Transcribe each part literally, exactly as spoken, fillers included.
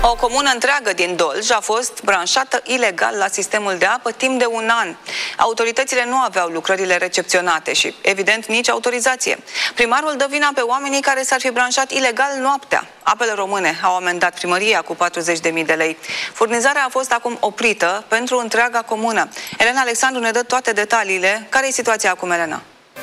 O comună întreagă din Dolj a fost branșată ilegal la sistemul de apă timp de un an. Autoritățile nu aveau lucrările recepționate și, evident, nici autorizație. Primarul dă vina pe oamenii care s-ar fi branșat ilegal noaptea. Apele Române au amendat primăria cu patruzeci de mii de lei. Furnizarea a fost acum oprită pentru întreaga comună. Elena Alexandru ne dă toate detaliile. Care e situația acum, Elena?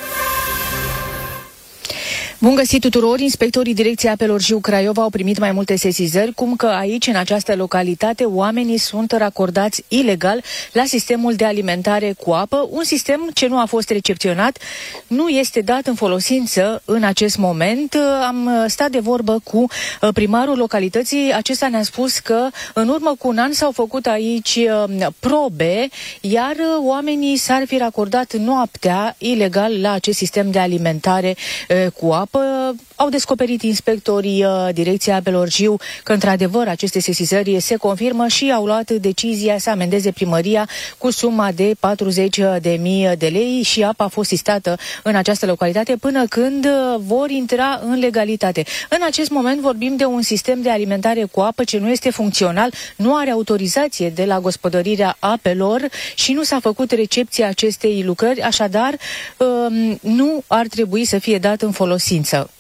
Bun găsit tuturor! Inspectorii Direcției Apelor Jiu Craiova au primit mai multe sesizări, cum că aici, în această localitate, oamenii sunt racordați ilegal la sistemul de alimentare cu apă, un sistem ce nu a fost recepționat, nu este dat în folosință în acest moment. Am stat de vorbă cu primarul localității, acesta ne-a spus că în urmă cu un an s-au făcut aici probe, iar oamenii s-ar fi racordat noaptea ilegal la acest sistem de alimentare cu apă. Au descoperit inspectorii uh, Direcției Apelor Jiu că într-adevăr aceste sesizări se confirmă și au luat decizia să amendeze primăria cu suma de patruzeci de mii de lei și apa a fost sistată în această localitate până când uh, vor intra în legalitate. În acest moment vorbim de un sistem de alimentare cu apă ce nu este funcțional, nu are autorizație de la gospodărirea apelor și nu s-a făcut recepția acestei lucrări, așadar uh, nu ar trebui să fie dat în folosință.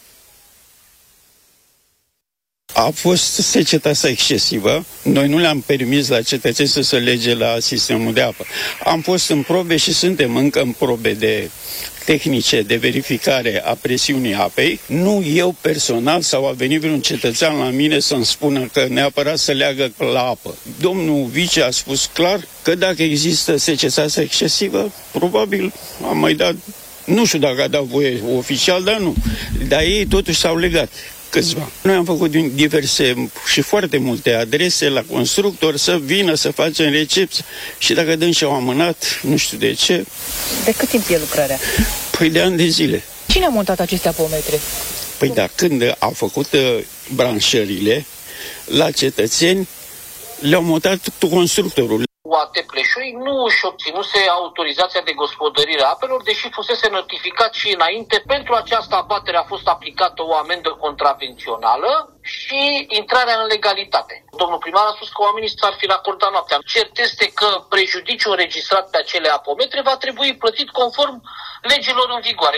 A fost seceta asta excesivă. Noi nu le-am permis la cetățeni să se lege la sistemul de apă. Am fost în probe și suntem încă în probe de tehnice de verificare a presiunii apei. Nu eu personal sau a venit vreun cetățean la mine să-mi spună că neapărat să leagă la apă. Domnul vice a spus clar că dacă există seceta asta excesivă, probabil am mai dat. Nu știu dacă a dat voie oficial, dar nu. Dar ei totuși s-au legat câțiva. Noi am făcut din diverse și foarte multe adrese la constructor să vină să facem recepție și dacă dânsi au amânat, nu știu de ce. De cât timp e lucrarea? Păi de ani de zile. Cine a montat aceste apometre? Păi da, când au făcut uh, branșările la cetățeni, le-au montat constructorul. U A T Pleșui nu își obținuse autorizația de gospodărire a apelor, deși fusese notificat și înainte. Pentru această abatere a fost aplicată o amendă contravențională și intrarea în legalitate. Domnul primar a spus că oamenii s-ar fi racordat noaptea. Cert este că prejudiciul înregistrat pe acele apometre va trebui plătit conform legilor în vigoare.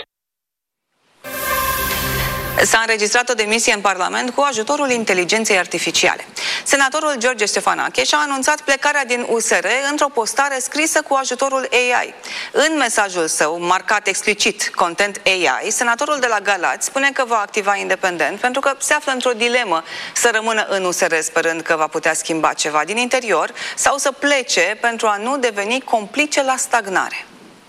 S-a înregistrat o demisie în Parlament cu ajutorul inteligenței artificiale. Senatorul George Ștefănache și-a anunțat plecarea din U S R într-o postare scrisă cu ajutorul A I. În mesajul său, marcat explicit Content A I, senatorul de la Galați spune că va activa independent pentru că se află într-o dilemă să rămână în U S R sperând că va putea schimba ceva din interior sau să plece pentru a nu deveni complice la stagnare.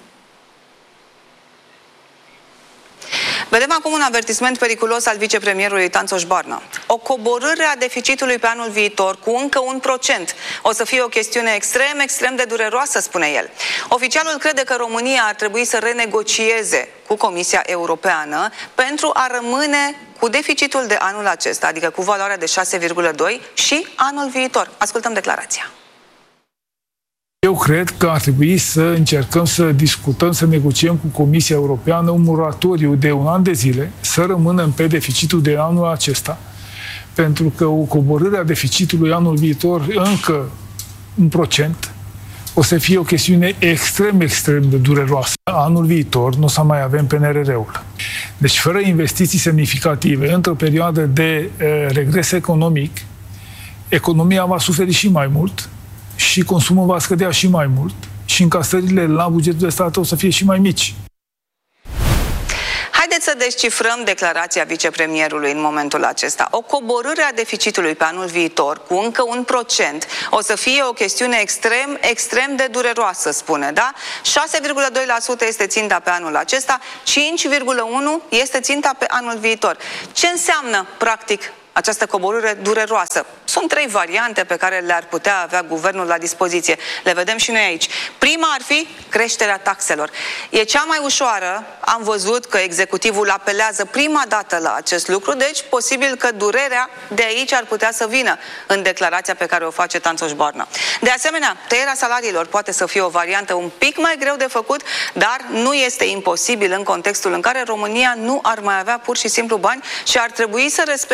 Vedem acum un avertisment periculos al vicepremierului Tanțoș Barna. O coborâre a deficitului pe anul viitor cu încă un procent o să fie o chestiune extrem, extrem de dureroasă, spune el. Oficialul crede că România ar trebui să renegocieze cu Comisia Europeană pentru a rămâne cu deficitul de anul acesta, adică cu valoarea de șase virgulă doi și anul viitor. Ascultăm declarația. Eu cred că ar trebui să încercăm să discutăm, să negociem cu Comisia Europeană un moratoriu de un an de zile, să rămânem pe deficitul de anul acesta, pentru că o coborâre a deficitului anul viitor încă un procent o să fie o chestiune extrem, extrem de dureroasă. Anul viitor nu o să mai avem P N R R-ul. Deci, fără investiții semnificative, într-o perioadă de uh, regres economic, economia va suferi și mai mult, și consumul va scădea și mai mult și încasările la bugetul de stat o să fie și mai mici. Haideți să descifrăm declarația vicepremierului în momentul acesta. O coborâre a deficitului pe anul viitor cu încă un procent o să fie o chestiune extrem, extrem de dureroasă, spune, da? șase virgulă doi la sută este ținta pe anul acesta, cinci virgulă unu la sută este ținta pe anul viitor. Ce înseamnă, practic, această coborâre dureroasă? Sunt trei variante pe care le-ar putea avea guvernul la dispoziție. Le vedem și noi aici. Prima ar fi creșterea taxelor. E cea mai ușoară. Am văzut că executivul apelează prima dată la acest lucru, deci posibil că durerea de aici ar putea să vină în declarația pe care o face Tanțoș Barna. De asemenea, tăierea salariilor poate să fie o variantă un pic mai greu de făcut, dar nu este imposibil în contextul în care România nu ar mai avea pur și simplu bani și ar trebui să respecte promisiunea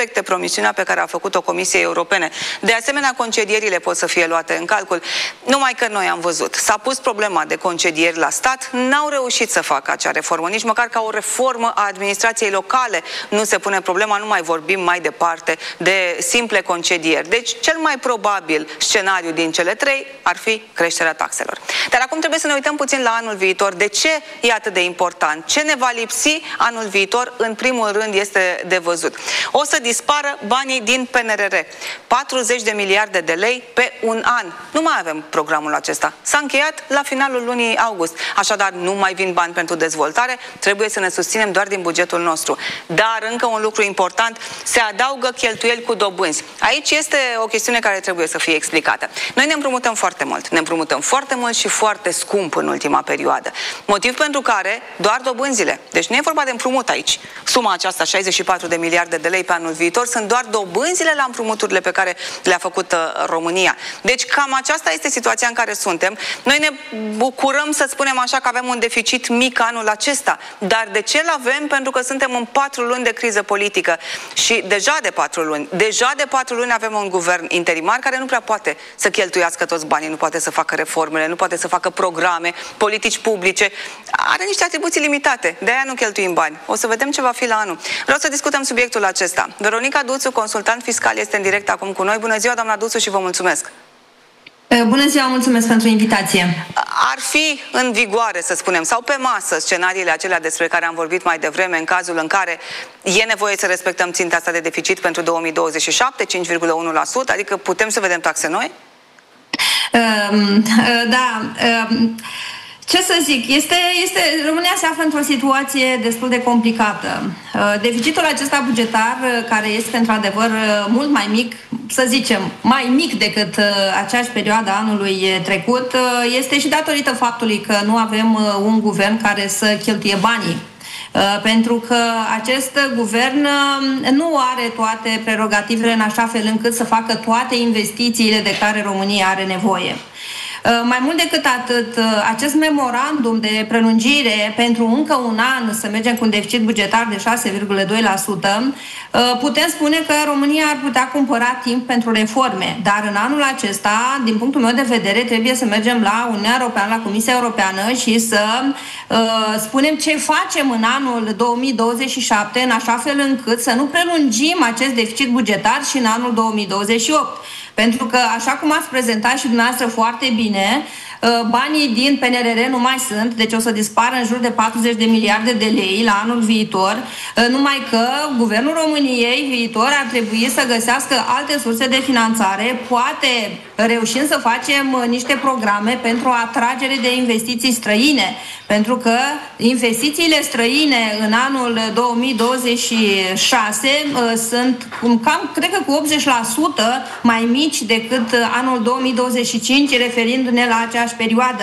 promisiunea pe care a făcut-o Comisiei Europene. De asemenea, concedierile pot să fie luate în calcul. Numai că noi am văzut. S-a pus problema de concedieri la stat, n-au reușit să facă acea reformă, nici măcar ca o reformă a administrației locale nu se pune problema, nu mai vorbim mai departe de simple concedieri. Deci, cel mai probabil scenariu din cele trei ar fi creșterea taxelor. Dar acum trebuie să ne uităm puțin la anul viitor. De ce e atât de important? Ce ne va lipsi anul viitor? În primul rând este de văzut. O să dispară banii din P N R R. patruzeci de miliarde de lei pe un an. Nu mai avem programul acesta. S-a încheiat la finalul lunii august. Așadar, nu mai vin bani pentru dezvoltare, trebuie să ne susținem doar din bugetul nostru. Dar încă un lucru important, se adaugă cheltuieli cu dobânzi. Aici este o chestiune care trebuie să fie explicată. Noi ne împrumutăm foarte mult. Ne împrumutăm foarte mult și foarte scump în ultima perioadă. Motiv pentru care doar dobânzile. Deci nu e vorba de împrumut aici. Suma aceasta, șaizeci și patru de miliarde de lei pe anul viitor, sunt doar dobânzile la împrumuturile pe care le-a făcut uh, România. Deci cam aceasta este situația în care suntem. Noi ne bucurăm să spunem așa că avem un deficit mic anul acesta. Dar de ce îl avem? Pentru că suntem în patru luni de criză politică. Și deja de patru luni, deja de patru luni avem un guvern interimar care nu prea poate să cheltuiască toți banii, nu poate să facă reformele, nu poate să facă programe, politici publice. Are niște atribuții limitate. De aia nu cheltuim bani. O să vedem ce va fi la anul. Vreau să discutăm subiectul acesta. Veronica Duțu, consultant fiscal, este în direct acum cu noi. Bună ziua, doamna Duțu, și vă mulțumesc. Bună ziua, mulțumesc pentru invitație. Ar fi în vigoare, să spunem, sau pe masă scenariile acelea despre care am vorbit mai devreme, în cazul în care e nevoie să respectăm ținta asta de deficit pentru două mii douăzeci și șapte, cinci virgulă unu la sută, adică putem să vedem taxe noi? Uh, uh, da... Uh, Ce să zic, este, este, România se află într-o situație destul de complicată. Deficitul acesta bugetar, care este într-adevăr mult mai mic, să zicem, mai mic decât aceeași perioadă anului trecut, este și datorită faptului că nu avem un guvern care să cheltuie banii. Pentru că acest guvern nu are toate prerogativele în așa fel încât să facă toate investițiile de care România are nevoie. Mai mult decât atât, acest memorandum de prelungire pentru încă un an să mergem cu un deficit bugetar de șase virgulă doi la sută, putem spune că România ar putea cumpăra timp pentru reforme. Dar în anul acesta, din punctul meu de vedere, trebuie să mergem la Uniunea Europeană, la Comisia Europeană și să uh, spunem ce facem în anul două mii douăzeci și șapte, în așa fel încât să nu prelungim acest deficit bugetar și în anul două mii douăzeci și opt. Pentru că, așa cum ați prezentat și dumneavoastră foarte bine, banii din P N R R nu mai sunt, deci o să dispară în jur de patruzeci de miliarde de lei la anul viitor, numai că Guvernul României viitor ar trebui să găsească alte surse de finanțare, poate reușind să facem niște programe pentru atragere de investiții străine, pentru că investițiile străine în anul două mii douăzeci și șase sunt cam, cred că cu optzeci la sută mai mici decât anul două mii douăzeci și cinci, referindu-ne la aceeași perioadă.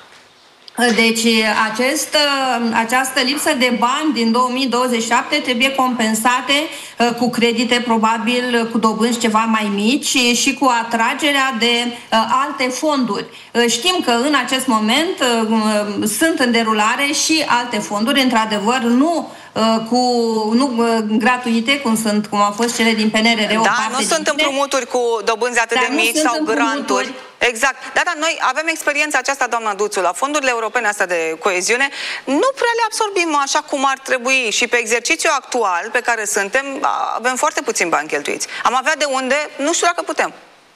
Deci acest, această lipsă de bani din două mii douăzeci și șapte trebuie compensate cu credite, probabil cu dobânzi ceva mai mici și cu atragerea de alte fonduri. Știm că în acest moment sunt în derulare și alte fonduri, într-adevăr, nu cu nu gratuite, cum sunt, cum au fost cele din P N R R. Da, nu sunt împrumuturi cu dobânzi atât de mici sau granturi. Exact. Da, dar noi avem experiența aceasta, doamna Duțu, la fondurile europene astea de coeziune, nu prea le absorbim așa cum ar trebui și pe exercițiul actual pe care suntem, avem foarte puțin bani cheltuiți. Am avea de unde, nu știu dacă putem.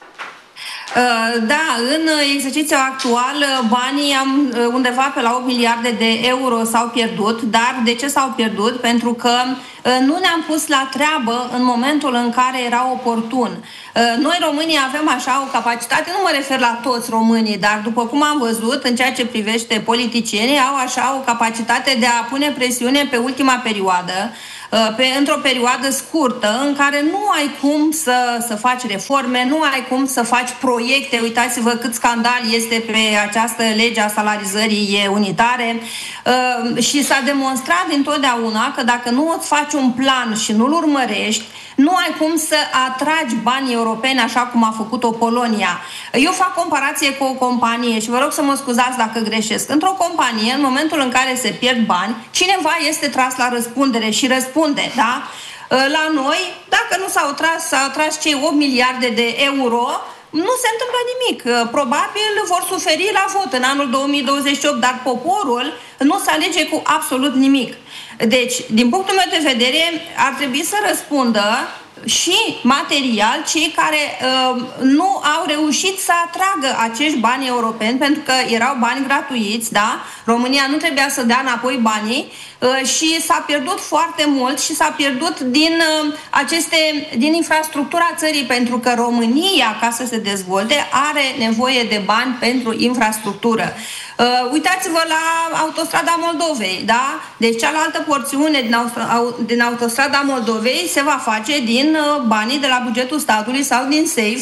Da, în exercițiul actual banii am undeva pe la opt miliarde de euro s-au pierdut, dar de ce s-au pierdut? Pentru că nu ne-am pus la treabă în momentul în care era oportun. Noi românii avem așa o capacitate, nu mă refer la toți românii, dar după cum am văzut, în ceea ce privește politicienii, au așa o capacitate de a pune presiune pe ultima perioadă, Pe, într-o perioadă scurtă în care nu ai cum să, să faci reforme, nu ai cum să faci proiecte. Uitați-vă cât scandal este pe această lege a salarizării unitare uh, și s-a demonstrat dintotdeauna că dacă nu îți faci un plan și nu-l urmărești, nu ai cum să atragi banii europeni așa cum a făcut-o Polonia. Eu fac comparație cu o companie și vă rog să mă scuzați dacă greșesc. Într-o companie, în momentul în care se pierd bani, cineva este tras la răspundere și răspunde, da? La noi, dacă nu s-au tras, s-au tras cei opt miliarde de euro, nu se întâmplă nimic. Probabil vor suferi la vot în anul două mii douăzeci și opt, dar poporul nu se alege cu absolut nimic. Deci, din punctul meu de vedere, ar trebui să răspundă și material cei care uh, nu au reușit să atragă acești bani europeni, pentru că erau bani gratuiți, da? România nu trebuia să dea înapoi banii uh, și s-a pierdut foarte mult și s-a pierdut din uh, aceste, din infrastructura țării, pentru că România, ca să se dezvolte, are nevoie de bani pentru infrastructură. Uh, uitați-vă la autostrada Moldovei, da? Deci cealaltă porțiune din, din autostrada Moldovei se va face din uh, banii de la bugetul statului sau din SAFE,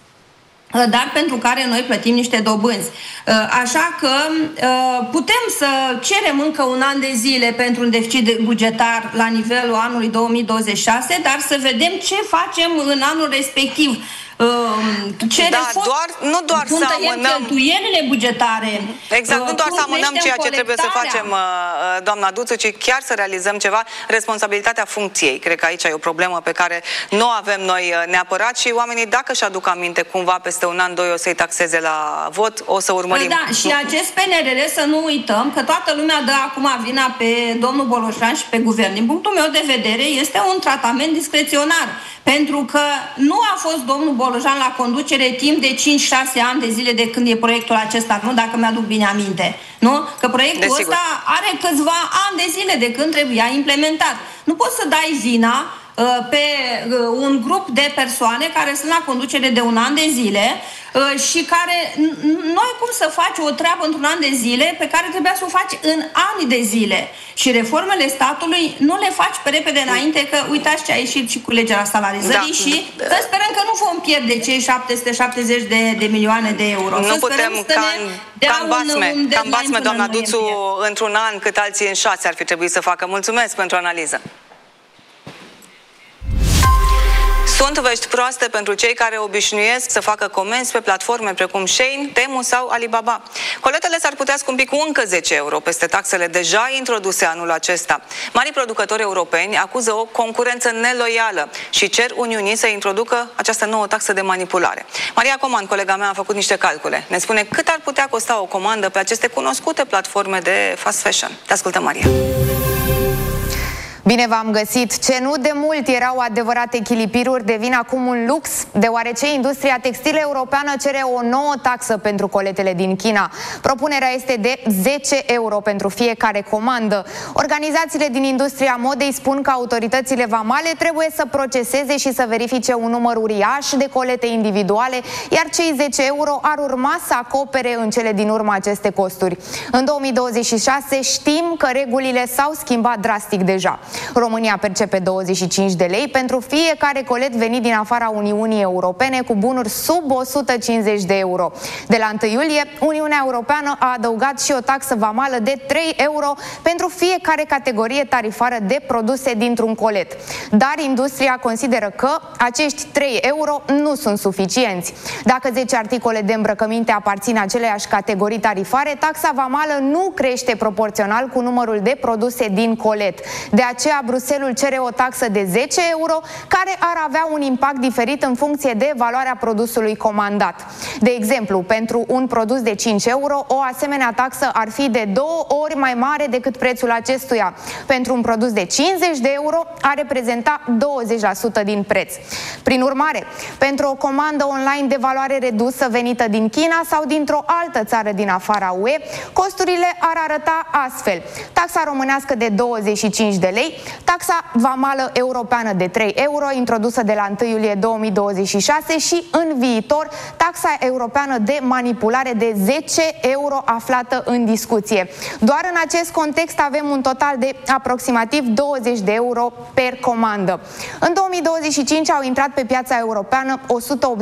uh, dar pentru care noi plătim niște dobânzi. Uh, așa că uh, putem să cerem încă un an de zile pentru un deficit bugetar la nivelul anului două mii douăzeci și șase, dar să vedem ce facem în anul respectiv. Ce da, doar, nu doar să amânăm cheltuielile bugetare. Exact, nu doar să amânăm ceea ce trebuie să facem, doamna Duțu, ci chiar să realizăm ceva. Responsabilitatea funcției. Cred că aici e o problemă pe care nu o avem noi neapărat și oamenii, dacă își aduc aminte, cumva peste un an, doi o să-i taxeze la vot, o să urmărim. Da, și acest P N R R, să nu uităm că toată lumea dă acum vina pe domnul Boloșan și pe guvern. Din punctul meu de vedere, este un tratament discreționar. Pentru că nu a fost domnul Bolojan la conducere timp de cinci șase ani de zile de când e proiectul acesta, nu? Dacă mi-aduc bine aminte. Nu? Că proiectul Desigur. ăsta are câțiva ani de zile de când trebuia implementat. Nu poți să dai vina uh, pe uh, un grup de persoane care sunt la conducere de un an de zile uh, și care nu ai cum să faci o treabă într-un an de zile pe care trebuia să o faci în ani de zile. Și reformele statului nu le faci pe repede înainte, că uitați ce a ieșit și cu legea salarizării, da. Și să sperăm că nu vom pierde cei șapte sute șaptezeci de, de milioane de euro. Nu să putem ca în basme, un, un ca în basme, doamna Duțu, într-un an cât alții în șase ar fi trebuit să facă. Mulțumesc pentru analiză. Sunt vești proaste pentru cei care obișnuiesc să facă comenzi pe platforme precum Shein, Temu sau Alibaba. Coletele s-ar putea scumpi cu încă zece euro peste taxele deja introduse anul acesta. Marii producători europeni acuză o concurență neloială și cer Uniunii să introducă această nouă taxă de manipulare. Maria Coman, colega mea, a făcut niște calcule. Ne spune cât ar putea costa o comandă pe aceste cunoscute platforme de fast fashion. Te ascultă, Maria. Bine v-am găsit! Ce nu de mult erau adevărate chilipiruri devin acum un lux, deoarece industria textilă europeană cere o nouă taxă pentru coletele din China. Propunerea este de zece euro pentru fiecare comandă. Organizațiile din industria modei spun că autoritățile vamale trebuie să proceseze și să verifice un număr uriaș de colete individuale, iar cei zece euro ar urma să acopere în cele din urmă aceste costuri. În două mii douăzeci și șase știm că regulile s-au schimbat drastic deja. România percepe douăzeci și cinci de lei pentru fiecare colet venit din afara Uniunii Europene cu bunuri sub o sută cincizeci de euro. De la întâi iulie, Uniunea Europeană a adăugat și o taxă vamală de trei euro pentru fiecare categorie tarifară de produse dintr-un colet. Dar industria consideră că acești trei euro nu sunt suficienți. Dacă zece articole de îmbrăcăminte aparțin aceleiași categorii tarifare, taxa vamală nu crește proporțional cu numărul de produse din colet. De aceea, Bruxelles cere o taxă de zece euro, care ar avea un impact diferit în funcție de valoarea produsului comandat. De exemplu, pentru un produs de cinci euro, o asemenea taxă ar fi de două ori mai mare decât prețul acestuia. Pentru un produs de cincizeci de euro, ar reprezenta douăzeci la sută din preț. Prin urmare, pentru o comandă online de valoare redusă venită din China sau dintr-o altă țară din afara U E, costurile ar arăta astfel: taxa românească de douăzeci și cinci de lei, taxa vamală europeană de trei euro, introdusă de la întâi iulie două mii douăzeci și șase și, în viitor, taxa europeană de manipulare de zece euro aflată în discuție. Doar în acest context avem un total de aproximativ douăzeci de euro per comandă. În două mii douăzeci și cinci au intrat pe piața europeană o sută optzeci